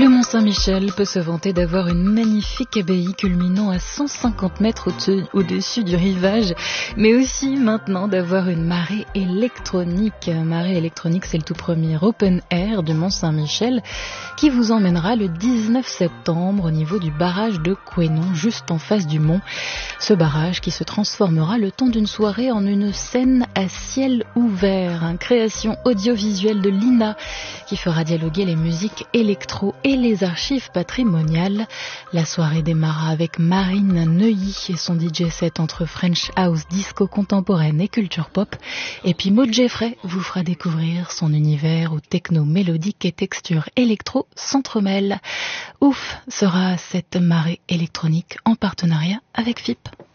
Le Mont-Saint-Michel peut se vanter d'avoir une magnifique abbaye culminant à 150 mètres au-dessus du rivage, mais aussi maintenant d'avoir une marée électronique. Marée électronique, c'est le tout premier open air du Mont-Saint-Michel qui vous emmènera le 19 septembre au niveau du barrage de Couesnon, juste en face du mont. Ce barrage qui se transformera le temps d'une soirée en une scène à ciel ouvert, une création audiovisuelle de l'INA qui fera dialoguer les musiques électro et les archives patrimoniales. La soirée démarra avec Marine Neuilly et son DJ set entre French House, disco contemporaine et culture pop. Et puis Maud Geffray vous fera découvrir son univers où techno mélodique et texture électro s'entremêlent. Ouf sera cette marée électronique en partenariat avec FIP.